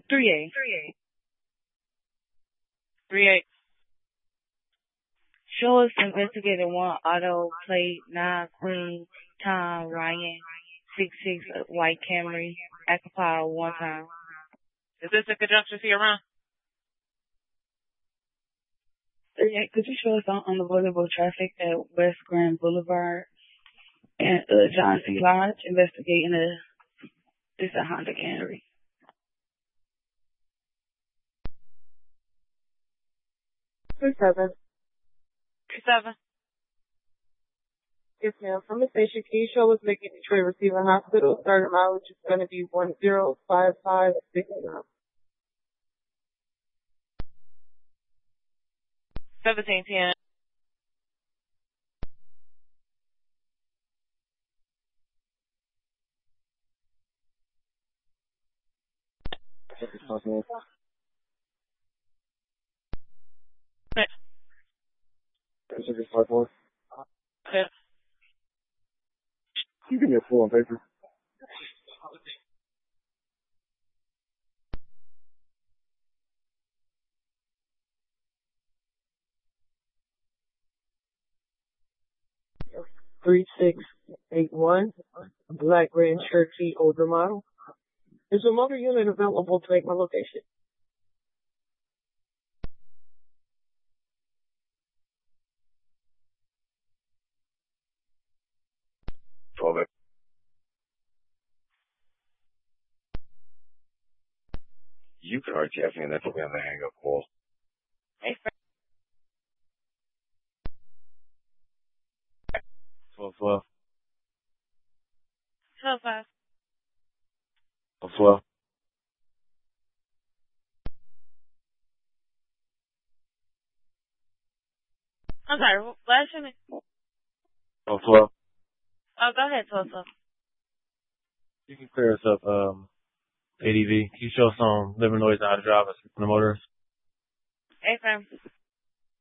3A. 3-8. Show us investigated one auto plate 9 Queen Tom Ryan 66 white Camry occupied one time. Is this a conjunction to your run? 3A. Could you show us on the vulnerable traffic at West Grand Boulevard and John C. Lodge investigating this a Honda Camry. 37. 7. Yes, ma'am. From the station, can you show us making Detroit Receiving Hospital? Starting mileage is going to be 105560. 1710. Yeah. Can you give me a full on paper? Three 681, black red Cherokee older model. Is a motor unit available to make my location? You can RTF me and that's on the hang up call. Hey, Frank. 12. 12-5. 12. I'm sorry, last name? 12. Oh, go ahead, 12-12. You can clear us up, ADV. Can you show us some liver noise and how to drive us from the motorist? Hey, Frank.